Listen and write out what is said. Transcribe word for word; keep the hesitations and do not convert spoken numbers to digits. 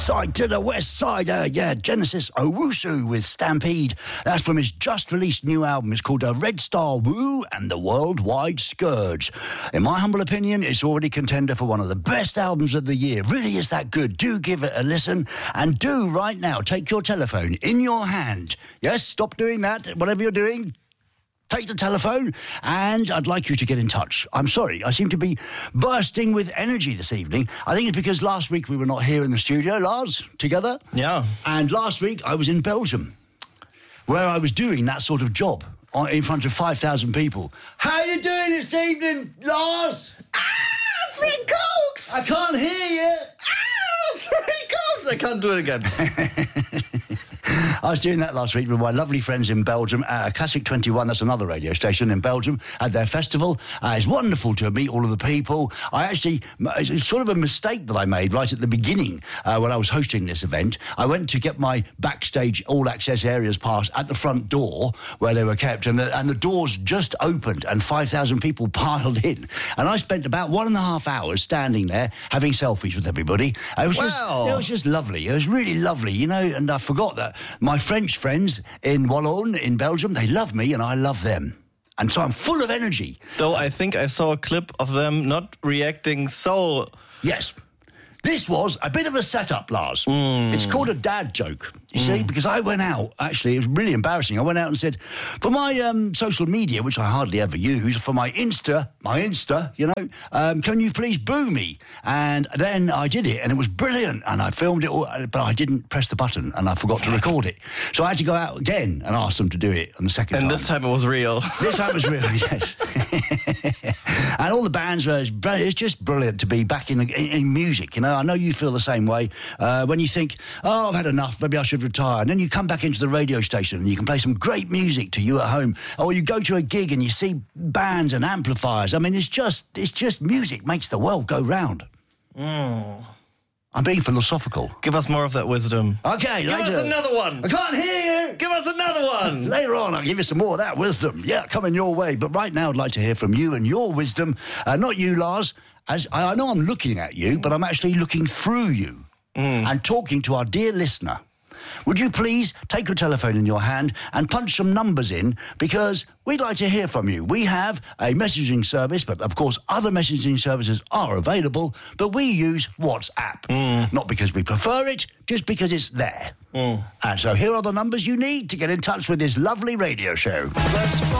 side to the west side. Uh, yeah, Genesis Owusu with Stampede. That's from his just-released new album. It's called uh, Red Star Woo and the Worldwide Scourge. In my humble opinion, it's already contender for one of the best albums of the year. Really is that good. Do give it a listen. And do right now take your telephone in your hand. Yes, stop doing that. Whatever you're doing, take the telephone, and I'd like you to get in touch. I'm sorry, I seem to be bursting with energy this evening. I think it's because last week we were not here in the studio, Lars, together. Yeah. And last week I was in Belgium, where I was doing that sort of job in front of five thousand people. How are you doing this evening, Lars? Ah, three cokes! I can't hear you. Ah, three cokes! I can't do it again. I was doing that last week with my lovely friends in Belgium at Classic twenty-one, that's another radio station in Belgium, at their festival. Uh, it's wonderful to meet all of the people. I actually, it's sort of a mistake that I made right at the beginning uh, when I was hosting this event. I went to get my backstage all-access areas pass at the front door where they were kept, and the, and the doors just opened and five thousand people piled in. And I spent about one and a half hours standing there having selfies with everybody. It was, wow. just, it was just lovely. It was really lovely, you know, and I forgot that my French friends in Wallon, in Belgium, they love me and I love them. And so I'm full of energy. Though I think I saw a clip of them not reacting so... Yes. This was a bit of a setup, Lars. Mm. It's called a dad joke, you mm. see, because I went out, actually, it was really embarrassing. I went out and said, for my um, social media, which I hardly ever use, for my Insta, my Insta, you know, um, can you please boo me? And then I did it, and it was brilliant, and I filmed it, all, but I didn't press the button, and I forgot to record it. So I had to go out again and ask them to do it on the second and time. And this time it was real. This time it was real, yes. And all the bands were, it's just brilliant to be back in, in, in music, you know. I know you feel the same way. Uh, when you think, oh, I've had enough, maybe I should retire. And then you come back into the radio station and you can play some great music to you at home. Or you go to a gig and you see bands and amplifiers. I mean, it's just, it's just music makes the world go round. Mm. I'm being philosophical. Give us more of that wisdom. Okay, Give later. us another one. I can't hear you. Give us another one. Later on, I'll give you some more of that wisdom. Yeah, coming your way. But right now, I'd like to hear from you and your wisdom. Uh, not you, Lars. As I know I'm looking at you, but I'm actually looking through you mm. and talking to our dear listener. Would you please take your telephone in your hand and punch some numbers in, because we'd like to hear from you. We have a messaging service, but of course other messaging services are available, but we use WhatsApp. Mm. Not because we prefer it, just because it's there. Mm. And so here are the numbers you need to get in touch with this lovely radio show.